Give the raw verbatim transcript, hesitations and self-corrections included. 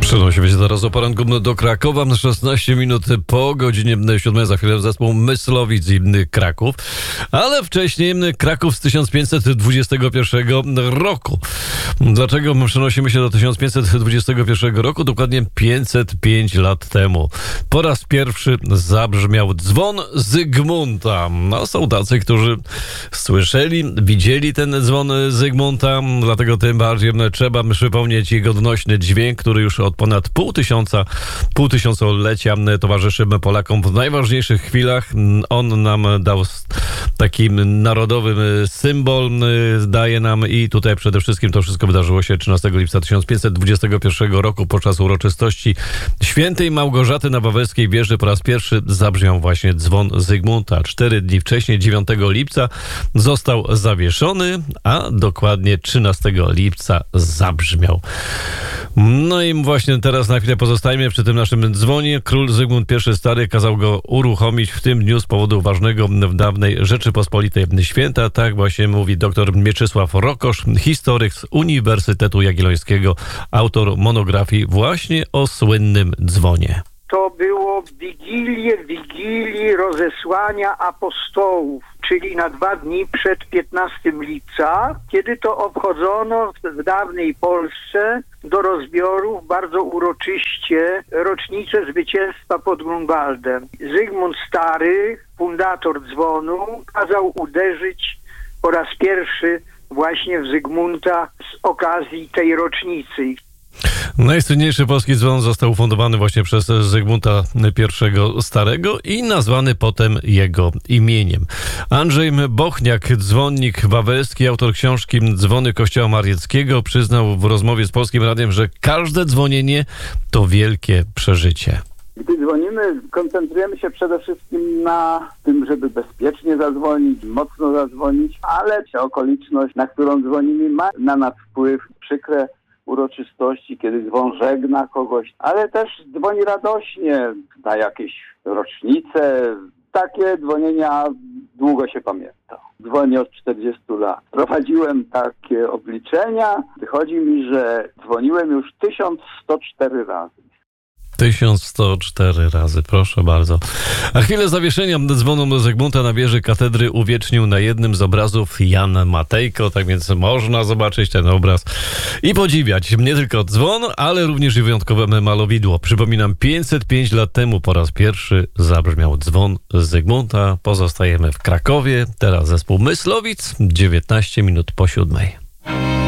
Przenosimy się teraz o poranku do Krakowa. szesnaście minut po godzinie siódmej. Za chwilę zespół Myslowic i Kraków. Ale wcześniej Kraków z tysiąc pięćset dwudziestego pierwszego roku. Dlaczego przenosimy się do tysiąc pięćset dwudziestego pierwszego roku? Dokładnie pięćset pięć lat temu. Po raz pierwszy zabrzmiał dzwon Zygmunta. No, są tacy, którzy słyszeli, widzieli ten dzwon Zygmunta, dlatego tym bardziej trzeba przypomnieć jego odnośny dźwięk, który już od ponad pół tysiąca, pół tysiąclecia towarzyszy Polakom w najważniejszych chwilach. On nam dał taki narodowy symbol, daje nam i tutaj przede wszystkim to wszystko wydarzyło się trzynastego lipca tysiąc pięćset dwudziestego pierwszego roku podczas uroczystości świętej Małgorzaty na Wawelskiej Wieży. Po raz pierwszy zabrzmiał właśnie dzwon Zygmunta. Cztery dni wcześniej, dziewiątego lipca, został zawieszony, a dokładnie trzynastego lipca zabrzmiał. No i właśnie teraz na chwilę pozostajemy przy tym naszym dzwonie. Król Zygmunt pierwszy Stary kazał go uruchomić w tym dniu z powodu ważnego w dawnej Rzeczypospolitej święta. Tak właśnie mówi dr Mieczysław Rokosz, historyk z Uniwersytetu Jagiellońskiego, autor monografii właśnie o słynnym dzwonie. To było w Wigilię, Wigilii rozesłania apostołów, czyli na dwa dni przed piętnastego lipca, kiedy to obchodzono w dawnej Polsce do rozbiorów bardzo uroczyście rocznicę zwycięstwa pod Grunwaldem. Zygmunt Stary, fundator dzwonu, kazał uderzyć po raz pierwszy właśnie w Zygmunta z okazji tej rocznicy. Najsłynniejszy polski dzwon został ufundowany właśnie przez Zygmunta pierwszego Starego i nazwany potem jego imieniem. Andrzej Bochniak, dzwonnik wawelski, autor książki Dzwony Kościoła Marieckiego, przyznał w rozmowie z Polskim Radiem, że każde dzwonienie to wielkie przeżycie. Gdy dzwonimy, koncentrujemy się przede wszystkim na tym, żeby bezpiecznie zadzwonić, mocno zadzwonić, ale okoliczność, na którą dzwonimy, ma na nas wpływ. Przykre uroczystości, kiedy dzwon żegna kogoś, ale też dzwoni radośnie na jakieś rocznice. Takie dzwonienia długo się pamięta. Dzwonię od czterdziestu lat. Prowadziłem takie obliczenia. Wychodzi mi, że dzwoniłem już tysiąc sto cztery razy. tysiąc sto cztery razy, proszę bardzo. A chwilę zawieszenia dzwonu Zygmunta na wieży katedry uwiecznił na jednym z obrazów Jan Matejko, tak więc można zobaczyć ten obraz i podziwiać nie tylko dzwon, ale również i wyjątkowe malowidło. Przypominam, pięćset pięć lat temu po raz pierwszy zabrzmiał dzwon Zygmunta. Pozostajemy w Krakowie. Teraz zespół Myslowic, dziewiętnaście minut po siódmej.